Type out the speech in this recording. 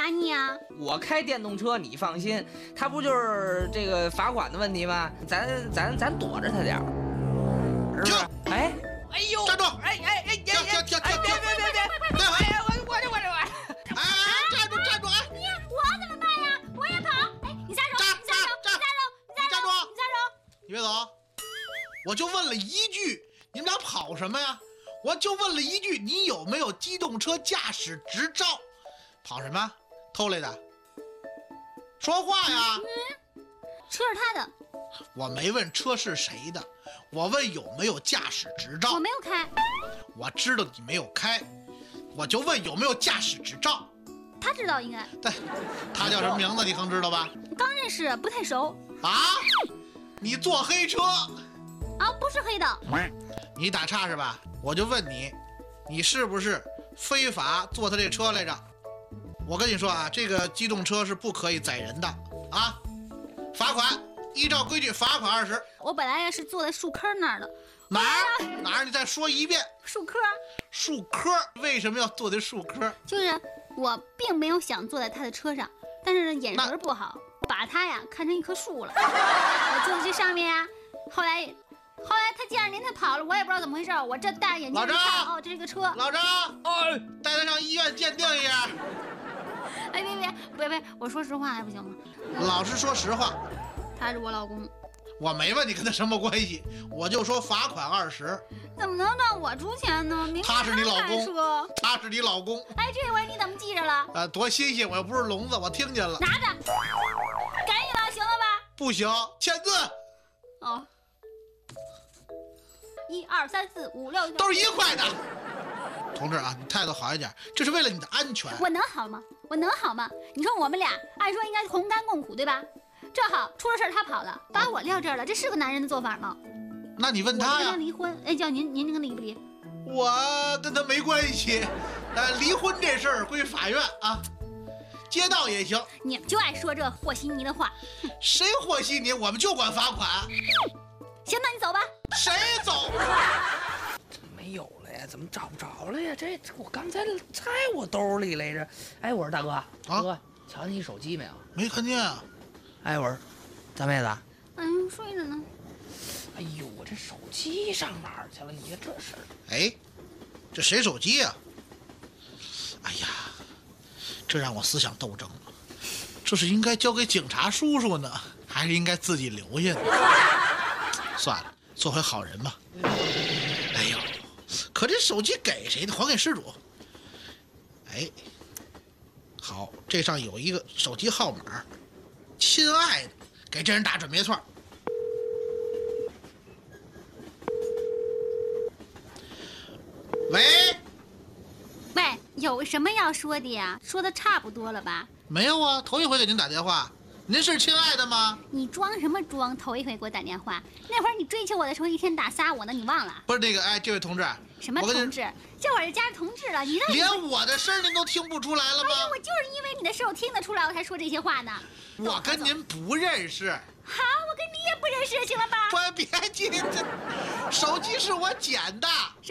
罚你啊？ 我开电动车，你放心，他不就是这个罚款的问题吗？咱躲着他点儿，是不是？哎呦， 站住！ 哎， 停！ 别！哎呀，我这！ 哎，站住！哎， 我怎么办呀？我也跑！哎，你撒手！你站住！你别走！我就问了一句，你们俩跑什么呀？我就问了一句，你有没有机动车驾驶执照？跑什么？偷来的？说话呀！ 车是他的， 我没问车是谁的，我问有没有驾驶执照。 我没有开。 我知道你没有开，我就问有没有驾驶执照。 他知道应该。 对，他叫什么名字？你可知道吧？ 刚认识，不太熟。 啊？你坐黑车？ 啊，不是黑的。 你打岔是吧？我就问你，你是不是非法坐他这车来着？我跟你说啊，这个机动车是不可以载人的啊！罚款，依照规矩罚款20。 我本来是坐在树坑那儿的。 哪儿？你再说一遍。 树坑。 树坑？为什么要坐在树坑？ 就是我并没有想坐在他的车上，但是呢眼神不好，把他呀看成一棵树了。我坐在这上面呀，后来他见着您他跑了，我也不知道怎么回事。我这戴着眼镜一看，哦，这是个车。 老张，带他上医院鉴定一下。 哎，别，我说实话还不行吗？ 老实说实话。 他是我老公。 我没问你跟他什么关系，我就说罚款20。 怎么能让我出钱呢？明明他是你老公， 说他是你老公。 哎，这回你怎么记着了？ 多新鲜！我又不是聋子，我听见了。 拿着，赶紧了，行了吧？ 不行，签字。 哦，1、2、3、4、5、6， 都是1块的。同志啊，你态度好一点，这是为了你的安全。 我能好吗？你说我们俩按说应该同甘共苦，对吧？正好出了事儿，他跑了，把我撂这儿了，这是个男人的做法吗？ 那你问他呀。 我跟他离婚，哎，叫您跟他离不离？ 我跟他没关系，离婚这事儿归法院啊，街道也行。 你们就爱说这和稀泥的话。 谁和稀泥？我们就管罚款。 行，那你走吧。 谁走？ 怎么没有了呀？怎么找不着了呀？这我刚才在我兜里来着。哎，我说大哥，哥，瞧见你手机没有？ 没看见啊。 哎，我说大妹子。 睡着呢。 哎呦，我这手机上哪儿去了？你看这事儿。 哎，这谁手机呀？哎呀，这让我思想斗争了。这是应该交给警察叔叔呢，还是应该自己留下呢？算了，做回好人吧。哎呦，可这手机给谁的？还给失主。哎，好，这上有一个手机号码，亲爱的，给这人打准没错。 喂，有什么要说的呀？说的差不多了吧？ 没有啊，头一回给您打电话。您是亲爱的吗？ 你装什么装？头一回给我打电话，那会儿你追求我的时候一天打仨我呢，你忘了？ 不是那个，哎，这位同志， 什么同志？这会儿就加上同志了，你连我的声您都听不出来了吗？ 哎呀，我就是因为你的声我听得出来，我才说这些话呢。 我跟您不认识。 好，我跟你也不认识，行了吧？ 别急，这手机是我捡的。